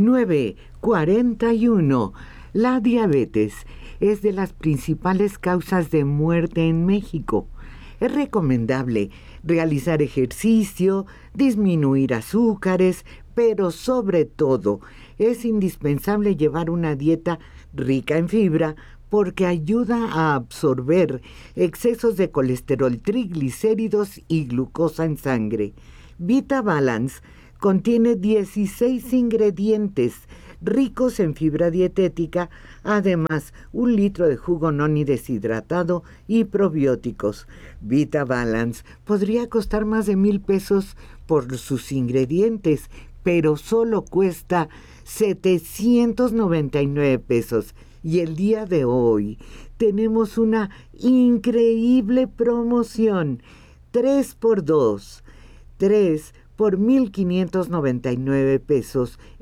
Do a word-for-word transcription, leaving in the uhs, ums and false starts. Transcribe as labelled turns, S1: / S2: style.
S1: nueve cuarenta y uno. La diabetes es de las principales causas de muerte en México. Es recomendable realizar ejercicio, disminuir azúcares, pero sobre todo es indispensable llevar una dieta rica en fibra porque ayuda a absorber excesos de colesterol, triglicéridos y glucosa en sangre. Vita Balance contiene dieciséis ingredientes ricos en fibra dietética, además un litro de jugo noni deshidratado y probióticos. Vita Balance podría costar más de mil pesos por sus ingredientes, pero solo cuesta setecientos noventa y nueve pesos. Y el día de hoy tenemos una increíble promoción. tres por dos. tres por mil quinientos noventa y nueve pesos